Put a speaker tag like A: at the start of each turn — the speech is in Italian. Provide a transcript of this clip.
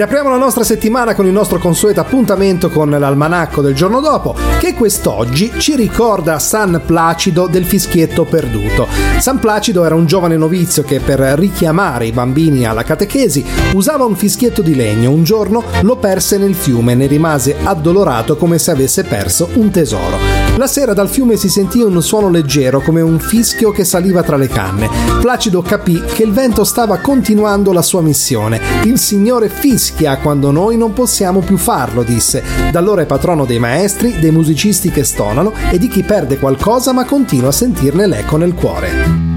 A: Inapriamo la nostra settimana con il nostro consueto appuntamento con l'almanacco del giorno dopo, che quest'oggi ci ricorda San Placido del fischietto perduto. San Placido era un giovane novizio che, per richiamare i bambini alla catechesi, usava un fischietto di legno. Un giorno lo perse nel fiume e ne rimase addolorato come se avesse perso un tesoro. La sera dal fiume si sentì un suono leggero come un fischio che saliva tra le canne. Placido capì che il vento stava continuando la sua missione. Il Signore fischia quando noi non possiamo più farlo, disse. Da allora è patrono dei maestri, dei musicisti che stonano e di chi perde qualcosa ma continua a sentirne l'eco nel cuore.